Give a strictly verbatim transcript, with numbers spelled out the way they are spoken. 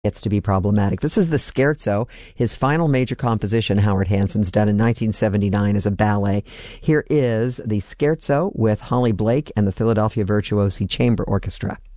gets to be problematic. This is the Scherzo, his final major composition, Howard Hanson's, done in nineteen seventy-nine as a ballet. Here is the Scherzo with Holly Blake and the Philadelphia Virtuosi Chamber Orchestra.